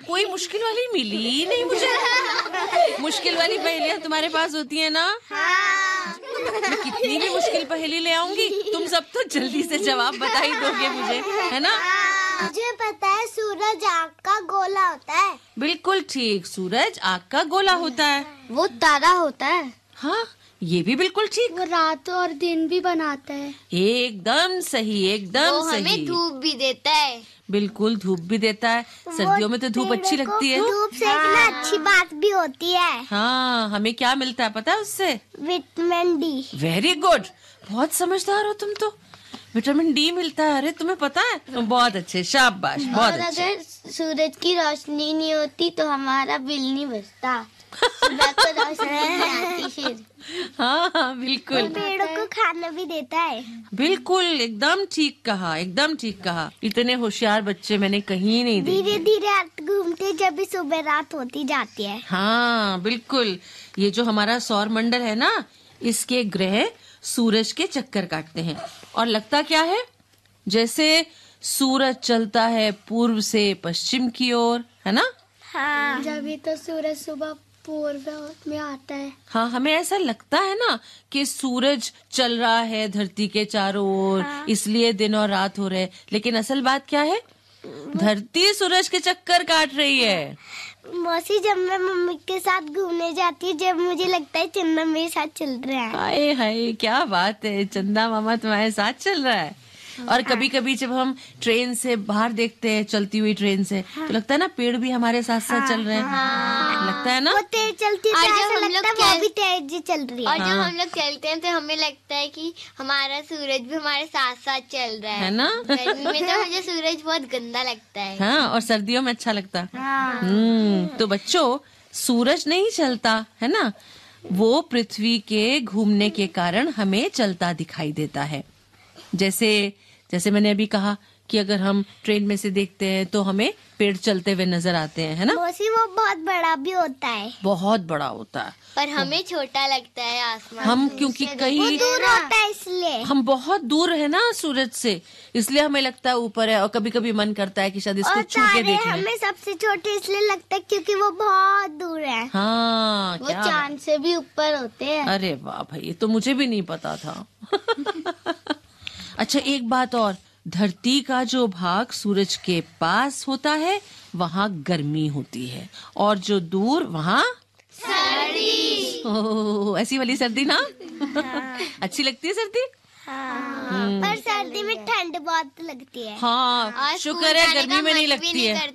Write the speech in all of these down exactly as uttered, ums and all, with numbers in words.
कोई मुश्किल वाली मिली ही नहीं मुझे। मुश्किल वाली पहेलियां तुम्हारे पास होती है ना? हाँ। मैं कितनी भी मुश्किल पहेली ले आऊंगी, तुम सब तो जल्दी से जवाब बता ही दोगे मुझे, है ना? मुझे पता है, सूरज आग का गोला होता है। बिल्कुल ठीक, सूरज आग का गोला होता है। वो तारा होता है। हाँ, ये भी बिल्कुल ठीक। वो रात और दिन भी बनाता है। एकदम सही, एकदम वो सही। हमें धूप भी देता है। बिल्कुल, धूप भी देता है। सर्दियों में तो धूप अच्छी लगती है। धूप से हाँ। अच्छी बात भी होती है। हाँ, हमें क्या मिलता है पता है उससे? Vitamin D. वेरी गुड, बहुत समझदार हो तुम तो। विटामिन डी मिलता है। अरे तुम्हें पता है? बहुत अच्छे, शाबाश, बहुत और अच्छे। अगर सूरज की रोशनी नहीं होती तो हमारा बिल नहीं बचता। सुबह को रोशनी नहीं आती फिर। हाँ हाँ बिल्कुल। पेड़ों को खाना भी देता है। बिल्कुल, एकदम ठीक कहा, एकदम ठीक कहा। इतने होशियार बच्चे मैंने कहीं नहीं देखे। धीरे धीरे रात घूमते जब भी सुबह रात होती जाती है। हाँ बिल्कुल, ये जो हमारा सौर मंडल है ना, इसके ग्रह सूरज के चक्कर काटते हैं। और लगता क्या है? जैसे सूरज चलता है पूर्व से पश्चिम की ओर, है ना? हाँ। जब भी तो सूरज सुबह पूर्व में आता है। हाँ, हमें ऐसा लगता है ना कि सूरज चल रहा है धरती के चारों ओर, हाँ। इसलिए दिन और रात हो रहे, लेकिन असल बात क्या है? धरती सूरज के चक्कर काट रही है। मौसी, जब मैं मम्मी के साथ घूमने जाती हूँ, जब मुझे लगता है चंदा मेरे साथ चल रहा है। हाय हाय, क्या बात है, चंदा मामा तुम्हारे साथ चल रहा है। और कभी कभी जब हम ट्रेन से बाहर देखते हैं, चलती हुई ट्रेन से, हाँ। तो लगता है ना पेड़ भी हमारे साथ साथ हाँ, चल रहे हैं। हाँ। लगता है ना? वो तेज चलती है, और जब हम लोग वो भी तेज चल रही है। और हाँ। जब हम लोग चलते हैं तो हमें लगता है कि हमारा सूरज भी हमारे साथ साथ चल रहा है, है ना? गर्मी में तो मुझे सूरज बहुत गंदा लगता है। हाँ, और सर्दियों में अच्छा लगता है। हाँ। हम्म, तो बच्चों, सूरज नहीं चलता है ना, वो पृथ्वी के घूमने के कारण हमें चलता दिखाई देता है। जैसे जैसे मैंने अभी कहा कि अगर हम ट्रेन में से देखते हैं तो हमें पेड़ चलते हुए नजर आते हैं, है ना? मौसी, वो बहुत बड़ा भी होता है। बहुत बड़ा होता है, पर हमें छोटा लगता है आसमान। हम क्योंकि कहीं दूर होता है, इसलिए हम बहुत दूर है ना सूरज से, इसलिए हमें लगता है ऊपर है। और कभी कभी मन करता है कि शायद इसको छू के देख लें। हमें सबसे छोटे इसलिए लगता है क्योंकि वो बहुत दूर है। हाँ, वो चांद से भी ऊपर होते हैं। अरे वाह भाई, ये तो मुझे भी नहीं पता था। अच्छा, एक बात और, धरती का जो भाग सूरज के पास होता है वहाँ गर्मी होती है, और जो दूर वहाँ सर्दी। ओह, ऐसी वाली सर्दी ना? हाँ। अच्छी लगती है सर्दी। हाँ। पर सर्दी में ठंड बहुत लगती है। हाँ, शुक्र है गर्मी में नहीं लगती है।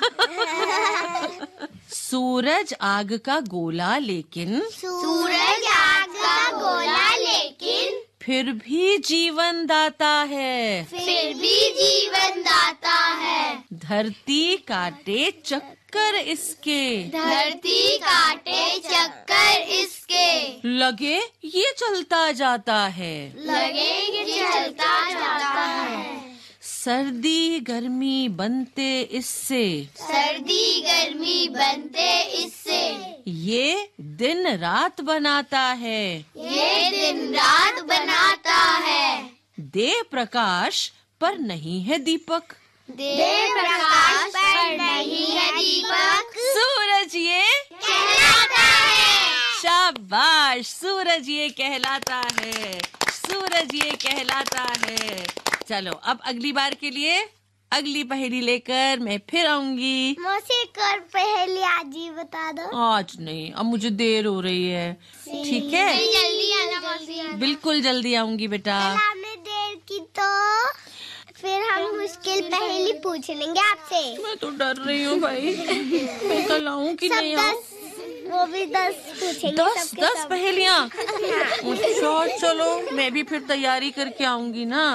सूरज आग का गोला लेकिन सूरज आग का गोला लेकिन फिर भी जीवन दाता है। फिर भी जीवन दाता है। धरती काटे चक्कर इसके। धरती काटे चक्कर इसके। लगे ये चलता जाता है। लगे ये चलता जाता है। सर्दी गर्मी बनते इससे। सर्दी गर्मी बनते इससे। ये दिन रात बनाता है। ये दिन रात बनाता है। दे प्रकाश पर नहीं है दीपक। दे प्रकाश पर नहीं है दीपक। सूरज ये कहलाता है। शाबाश, सूरज ये कहलाता है। सूरज ये कहलाता है। चलो, अब अगली बार के लिए अगली पहेली लेकर मैं फिर आऊंगी। मौसी, एक और पहेली आज ही बता दो। आज नहीं, अब मुझे देर हो रही है। ठीक है, जल्दी आना मौसी। बिल्कुल जल्दी आऊंगी बेटा। हमने देर की तो फिर हम मुश्किल पहेली पूछ लेंगे आपसे। मैं तो डर रही हूँ भाई, मैं कल आऊँ कि नहीं आऊँ? वो भी दस पूछेंगे। दस दस पहेलियाँ? अच्छा, चलो मैं भी फिर तैयारी करके आऊंगी ना।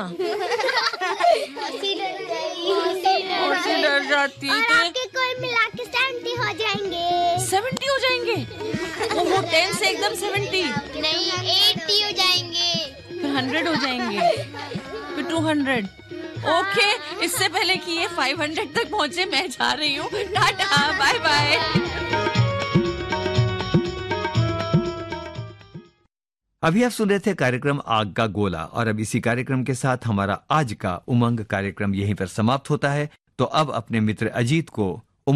मौसी डर जाती है। और आपके कोई मिला के सेवेंटी हो जाएंगे। सेवेंटी हो जाएंगे? ओहो, टेन से एकदम सेवेंटी? नहीं, एट्टी हो जाएंगे। फिर हंड्रेड हो जाएंगे, फिर टू हंड्रेड। ओके, इससे पहले कि ये फाइव हंड्रेड तक पहुँचे मैं जा रही हूँ। Tata, bye bye. अभी आप सुन रहे थे कार्यक्रम आग का गोला, और अब इसी कार्यक्रम के साथ हमारा आज का उमंग कार्यक्रम यहीं पर समाप्त होता है। तो अब अपने मित्र अजीत को